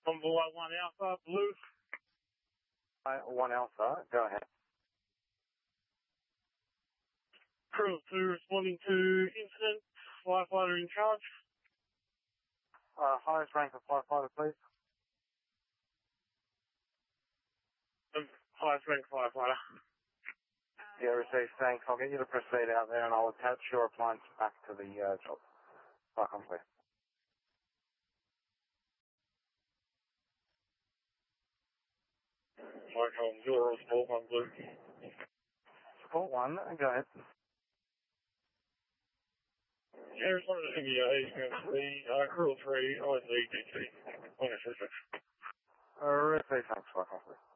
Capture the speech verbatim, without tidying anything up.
Convoy one Alpha, blue. Uh, one Alpha, go ahead. Crew two responding to incident, firefighter in charge. Uh, highest rank of firefighter, please. Um, highest rank firefighter. Yeah, received, thanks. I'll get you to proceed out there and I'll attach your appliance back to the uh, job. Back on clear. Micron zero, sport one, blue. Sport one, go ahead. Yeah, it's one of the things, yeah, he's going to be, uh, crew three, I was the D T. On a system. Uh, received, thanks. Back on clear.